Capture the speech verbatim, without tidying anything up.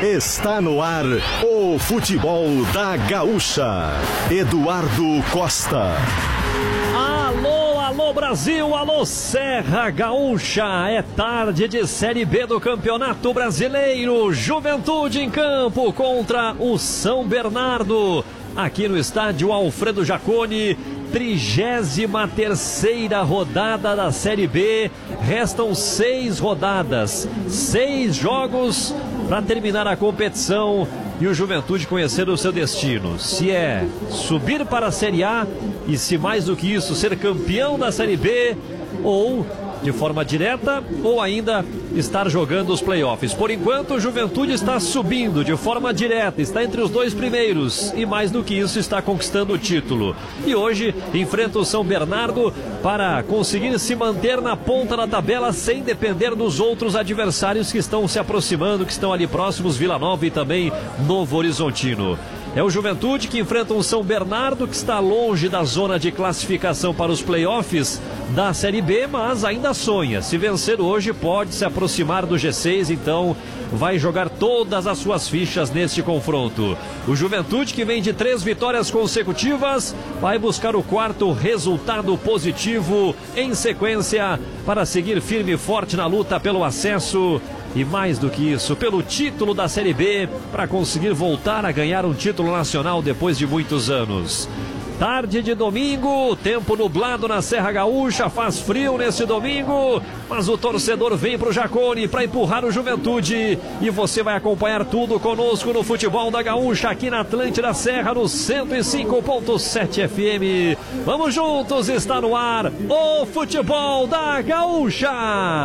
Está no ar o futebol da Gaúcha. Eduardo Costa. Alô, alô Brasil, alô Serra Gaúcha. É tarde de Série B do Campeonato Brasileiro. Juventude em campo contra o São Bernardo. Aqui no estádio Alfredo Jaconi, trigésima terceira rodada da Série B. Restam seis rodadas, seis jogos para terminar a competição e o Juventude conhecer o seu destino. Se é subir para a Série A e, se mais do que isso, ser campeão da Série B, ou de forma direta, ou ainda estar jogando os playoffs. Por enquanto, o Juventude está subindo de forma direta, está entre os dois primeiros e, mais do que isso, está conquistando o título. E hoje enfrenta o São Bernardo para conseguir se manter na ponta da tabela sem depender dos outros adversários que estão se aproximando, que estão ali próximos, Vila Nova e também Novo Horizontino. É o Juventude que enfrenta o São Bernardo, que está longe da zona de classificação para os playoffs da Série B, mas ainda sonha. Se vencer hoje, pode se aproximar do G seis, então vai jogar todas as suas fichas neste confronto. O Juventude, que vem de três vitórias consecutivas, vai buscar o quarto resultado positivo em sequência para seguir firme e forte na luta pelo acesso. E mais do que isso, pelo título da Série B, para conseguir voltar a ganhar um título nacional depois de muitos anos. Tarde de domingo, tempo nublado na Serra Gaúcha, faz frio nesse domingo, mas o torcedor vem para o Jaconi para empurrar o Juventude. E você vai acompanhar tudo conosco no Futebol da Gaúcha, aqui na Atlântida Serra, no cento e cinco ponto sete F M. Vamos juntos, está no ar o Futebol da Gaúcha.